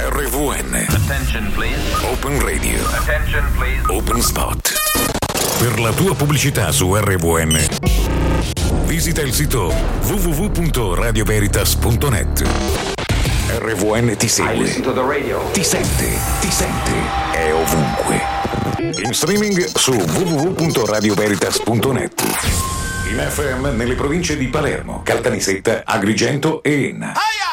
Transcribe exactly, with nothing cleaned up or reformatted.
R V N. Attention please. Open Radio. Attention please. Open Spot. Per la tua pubblicità su R V N, visita il sito w w w punto radio veritas punto net. R V N ti segue, ti sente, ti sente, è ovunque. In streaming su w w w punto radio veritas punto net. In F M nelle province di Palermo, Caltanissetta, Agrigento e Enna.